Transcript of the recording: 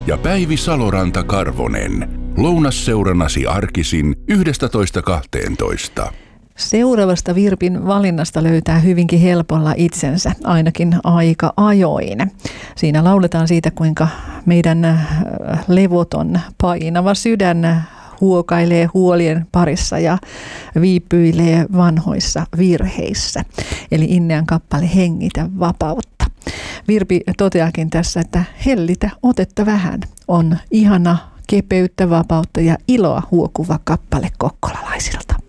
ja Päivi Saloranta-Karvonen. Lounasseurannasi arkisin 11.12. Seuraavasta Virpin valinnasta löytää hyvinkin helpolla itsensä, ainakin aika ajoin. Siinä lauletaan siitä, kuinka meidän levoton, painava sydän huokailee huolien parissa ja viipyilee vanhoissa virheissä. Eli Innean kappale Hengitä vapautta. Virpi toteakin tässä, että hellitä otetta vähän on ihana, kepeyttä, vapautta ja iloa huokuva kappale kokkolalaisilta.